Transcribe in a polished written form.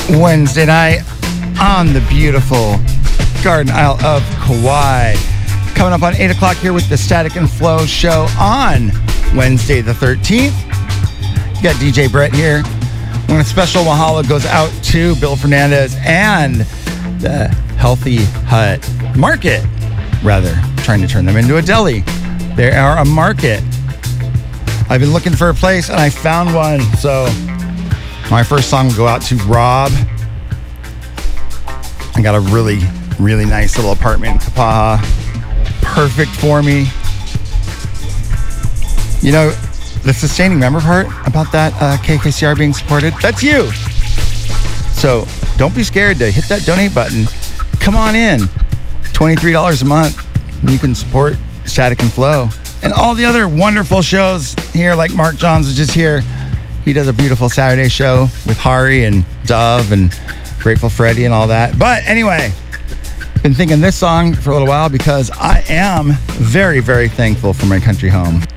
Wednesday night on the beautiful Garden Isle of Kauai. Coming up on 8 o'clock here with the Static and Flow show on Wednesday the 13th. You got DJ Brett here. And a special mahalo goes out to Bill Fernandez and the Healthy Hut Market. Rather, trying to turn them into a deli. They are a market. I've been looking for a place and I found one. So my first song will go out to Rob. I got a really, really nice little apartment in Kapaha. Perfect for me. You know, the sustaining member part about that KKCR being supported, that's you. So don't be scared to hit that donate button. Come on in. $23 a month. And you can support Static and Flow. And all the other wonderful shows here, like Mark Johns is just here. He does a beautiful Saturday show with Hari and Dove and Grateful Freddy and all that. But anyway, been thinking this song for a little while because I am very, very thankful for my country home.